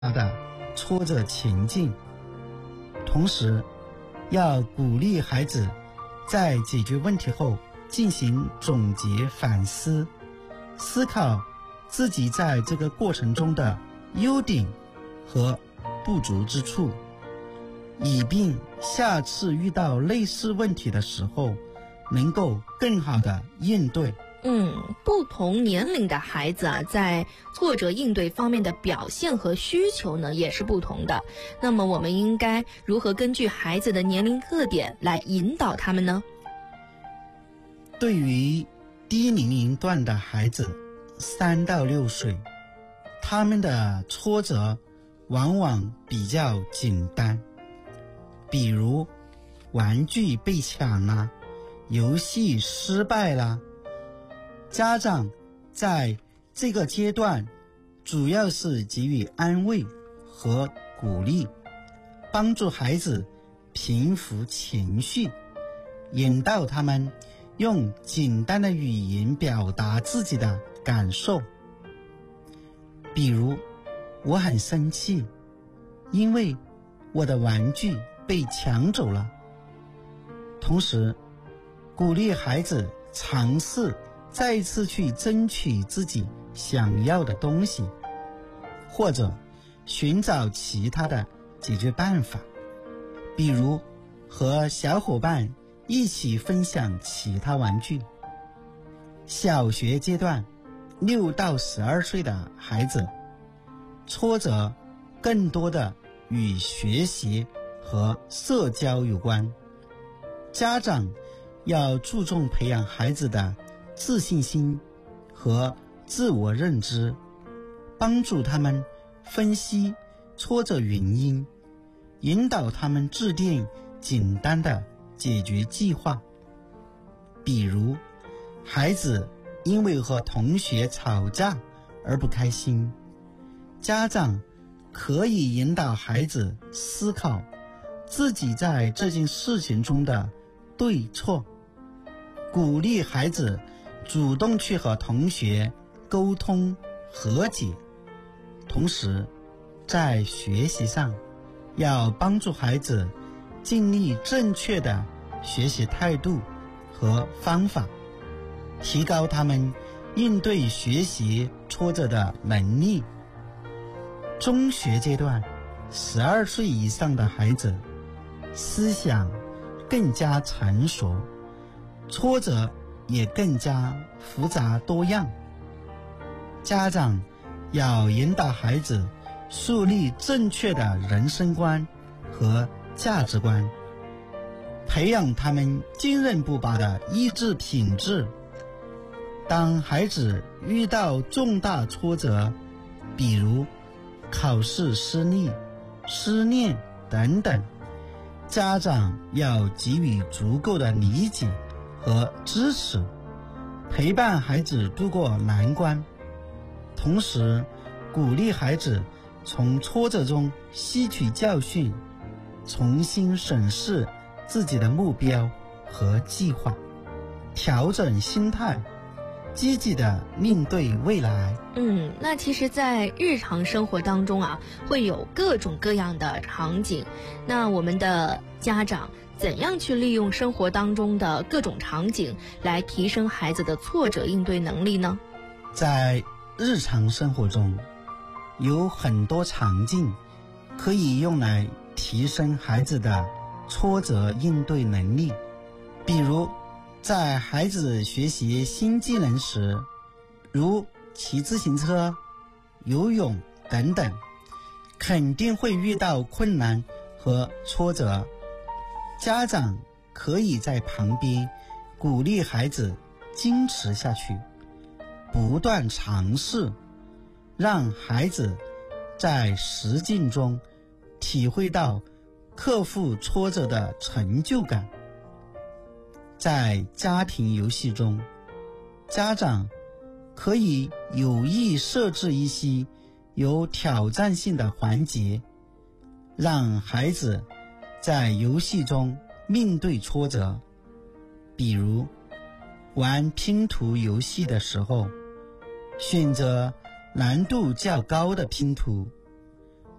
的挫折前进。同时要鼓励孩子在解决问题后进行总结反思，思考自己在这个过程中的优点和不足之处，以便下次遇到类似问题的时候能够更好的应对。 不同年龄的孩子在挫折应对方面的表现和需求呢也是不同的。那么我们应该如何根据孩子的年龄特点来引导他们呢？ 对于低年龄段的孩子3到6岁，他们的挫折往往比较简单，比如玩具被抢啦，游戏失败啦。家长在这个阶段主要是给予安慰和鼓励，帮助孩子平复情绪，引导他们用简单的语言表达自己的感受。比如，我很生气，因为我的玩具被抢走了。同时，鼓励孩子尝试再次去争取自己想要的东西，或者寻找其他的解决办法，比如和小伙伴一起分享其他玩具。小学阶段6到12岁的孩子，挫折更多的与学习和社交有关，家长要注重培养孩子的自信心和自我认知，帮助他们分析挫折原因，引导他们制定简单的解决计划。比如，孩子因为和同学吵架而不开心，家长可以引导孩子思考自己在这件事情中的对错，鼓励孩子主动去和同学沟通和解。同时，在学习上要帮助孩子建立正确的学习态度和方法，提高他们应对学习挫折的能力。中学阶段12岁以上的孩子，思想更加成熟，挫折也更加复杂多样。家长要引导孩子树立正确的人生观和价值观，培养他们坚韧不拔的意志品质。当孩子遇到重大挫折，比如考试失利、失恋等等，家长要给予足够的理解和支持，陪伴孩子度过难关，同时鼓励孩子从挫折中吸取教训，重新审视自己的目标和计划，调整心态，积极的面对未来。 那其实在日常生活当中会有各种各样的场景，那我们的家长怎样去利用生活当中的各种场景来提升孩子的挫折应对能力呢？ 在日常生活中有很多场景可以用来提升孩子的挫折应对能力。比如在孩子学习新技能时，如骑自行车、游泳等等，肯定会遇到困难和挫折。家长可以在旁边鼓励孩子坚持下去，不断尝试，让孩子在实践中体会到克服挫折的成就感。在家庭游戏中，家长可以有意设置一些有挑战性的环节，让孩子在游戏中面对挫折。比如玩拼图游戏的时候，选择难度较高的拼图，